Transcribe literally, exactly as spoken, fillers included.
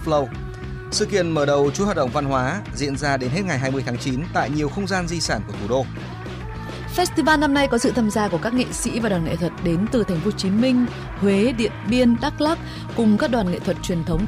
Flow. Sự kiện mở đầu chuỗi hoạt động văn hóa diễn ra đến hết ngày hai mươi tháng chín tại nhiều không gian di sản của thủ đô. Festival năm nay có sự tham gia của các nghệ sĩ và đoàn nghệ thuật đến từ thành phố Hồ Chí Minh, Huế, Điện Biên, Đắk Lắk cùng các đoàn nghệ thuật truyền thống